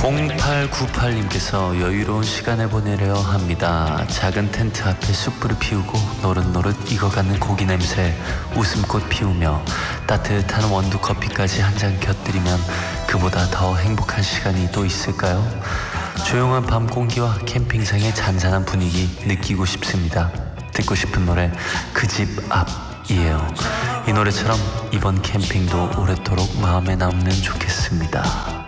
0898님께서 여유로운 시간을 보내려 합니다. 작은 텐트 앞에 숯불을 피우고 노릇노릇 익어가는 고기 냄새, 웃음꽃 피우며 따뜻한 원두 커피까지 한 잔 곁들이면 그보다 더 행복한 시간이 또 있을까요? 조용한 밤 공기와 캠핑장의 잔잔한 분위기 느끼고 싶습니다. 듣고 싶은 노래 그 집 앞이에요. 이 노래처럼 이번 캠핑도 오래도록 마음에 남으면 좋겠습니다.